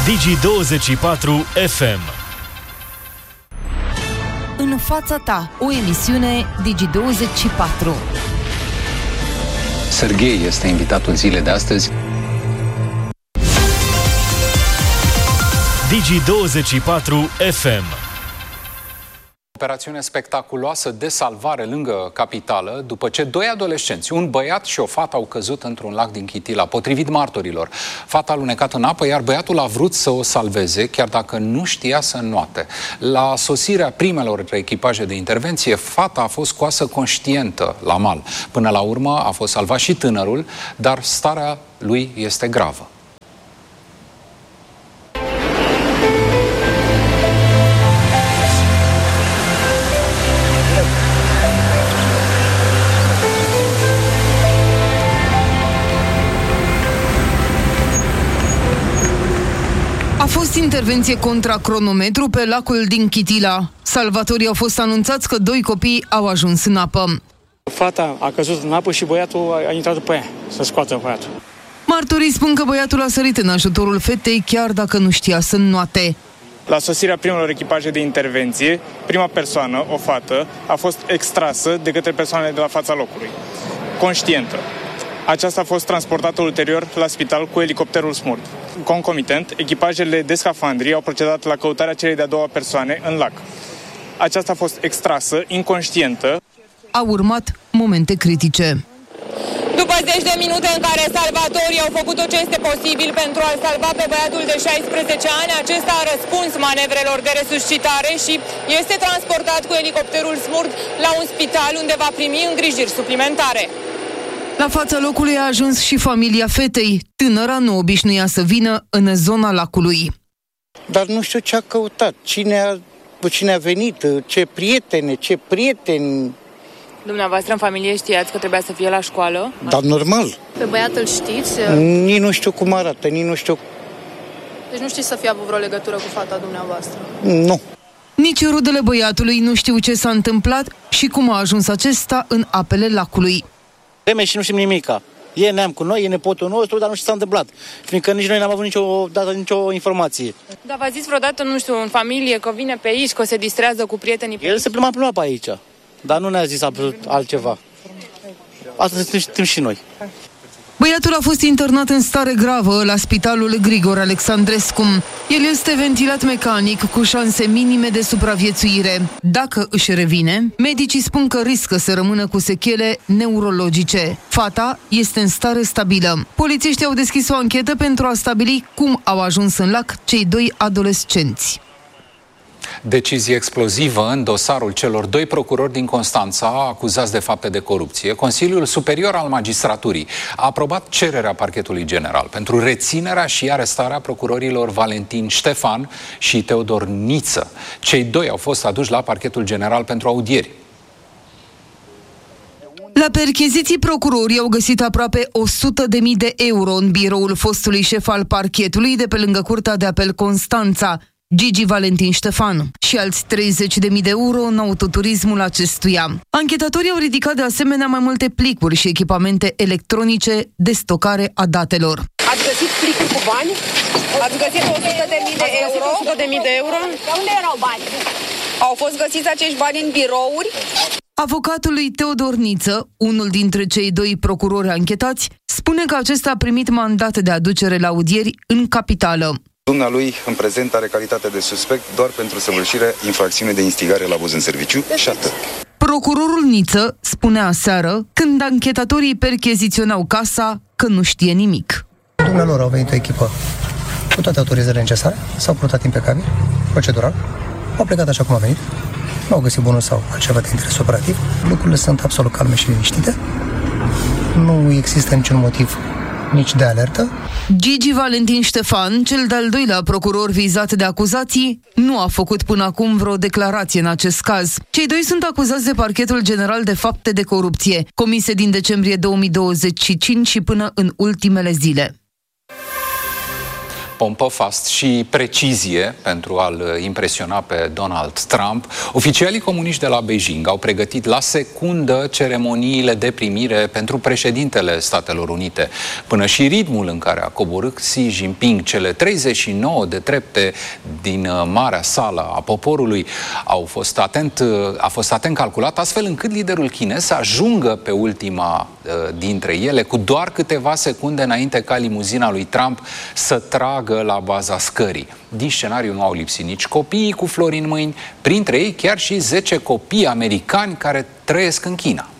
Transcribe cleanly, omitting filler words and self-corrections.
Digi24 FM. În fața ta, o emisiune Digi24. Serghei este invitatul zilei de astăzi. Digi24 FM. Operațiune spectaculoasă de salvare lângă capitală, după ce doi adolescenți, un băiat și o fată, au căzut într-un lac din Chitila. Potrivit martorilor, fata a alunecat în apă, iar băiatul a vrut să o salveze, chiar dacă nu știa să înnoate. La sosirea primelor echipaje de intervenție, fata a fost scoasă conștientă la mal. Până la urmă a fost salvat și tânărul, dar starea lui este gravă. A fost intervenție contra cronometru pe lacul din Chitila. Salvatorii au fost anunțați că doi copii au ajuns în apă. Fata a căzut în apă și băiatul a intrat după ea să scoată băiatul. Martorii spun că băiatul a sărit în ajutorul fetei chiar dacă nu știa să înnoate. La sosirea primelor echipaje de intervenție, prima persoană, o fată, a fost extrasă de către persoanele de la fața locului, conștientă. Aceasta a fost transportată ulterior la spital cu elicopterul SMURD. Concomitent, echipajele de scafandri au procedat la căutarea celei de-a doua persoane în lac. Aceasta a fost extrasă, inconștientă. Au urmat momente critice. După 10 de minute în care salvatorii au făcut tot ce este posibil pentru a-l salva pe băiatul de 16 ani, acesta a răspuns manevrelor de resuscitare și este transportat cu elicopterul SMURD la un spital unde va primi îngrijiri suplimentare. La fața locului a ajuns și familia fetei. Tânăra nu obișnuia să vină în zona lacului. Dar nu știu ce a căutat, cine a venit, ce prieteni. Dumneavoastră în familie știați că trebuia să fie la școală? Dar normal. Pe băiatul știți? Nici nu știu cum arată, nici nu știu. Deci nu știți să fie avut vreo legătură cu fata dumneavoastră? Nu. Nici rudele băiatului nu știu ce s-a întâmplat și cum a ajuns acesta în apele lacului. Și nu știm nimica. E neam cu noi, e nepotul nostru, dar nu știu ce s-a întâmplat. Fiindcă nici noi n-am avut nicio informație. Dar v-ați zis vreodată, nu știu, în familie că vine pe aici, că se distrează cu prietenii? El se plimba pe aici, dar nu ne-a zis absolut altceva. Asta știm și noi. Băiatul a fost internat în stare gravă la spitalul Grigor Alexandrescu. El este ventilat mecanic cu șanse minime de supraviețuire. Dacă își revine, medicii spun că riscă să rămână cu sechele neurologice. Fata este în stare stabilă. Polițiștii au deschis o anchetă pentru a stabili cum au ajuns în lac cei doi adolescenți. Decizie explozivă în dosarul celor doi procurori din Constanța acuzați de fapte de corupție. Consiliul Superior al Magistraturii a aprobat cererea Parchetului General pentru reținerea și arestarea procurorilor Valentin Ștefan și Teodor Niță. Cei doi au fost aduși la Parchetul General pentru audieri. La percheziții, procurorii au găsit aproape 100.000 de euro în biroul fostului șef al parchetului de pe lângă Curtea de Apel Constanța, Gigi Valentin Ștefan, și alți 30.000 de euro în autoturismul acestuia. Anchetatorii au ridicat de asemenea mai multe plicuri și echipamente electronice de stocare a datelor. Ați găsit plicuri cu bani? Ați găsit 100.000 de euro? 100.000 de euro? Unde erau bani? Au fost găsiți acești bani în birouri? Avocatul lui Teodor Niță, unul dintre cei doi procurori anchetați, spune că acesta a primit mandat de aducere la audieri în capitală. Dumnealui, în prezent, are calitate de suspect doar pentru săvârșirea infracțiunii de instigare la abuz în serviciu și atât. Procurorul Niță spunea aseară, când anchetatorii percheziționau casa, că nu știe nimic. Dumnealor au venit o echipă cu toate autorizările necesare, s-au purtat impecabil, procedural, au plecat așa cum a venit, nu au găsit bunul sau altceva de interes operativ, lucrurile sunt absolut calme și liniștite, nu există niciun motiv nici de alertă. Gigi Valentin Ștefan, cel de-al doilea procuror vizat de acuzații, nu a făcut până acum vreo declarație în acest caz. Cei doi sunt acuzați de Parchetul General de fapte de corupție, comise din decembrie 2025 și până în ultimele zile. pompă, fast și precizie pentru a-l impresiona pe Donald Trump, oficialii comuniști de la Beijing au pregătit la secundă ceremoniile de primire pentru președintele Statelor Unite. Până și ritmul în care a coborât Xi Jinping cele 39 de trepte din marea sală a poporului a fost atent calculat, astfel încât liderul chinez să ajungă pe ultima dintre ele cu doar câteva secunde înainte ca limuzina lui Trump să tragă la baza scării. Din scenariu nu au lipsit nici copiii cu flori în mâini, printre ei chiar și 10 copii americani care trăiesc în China.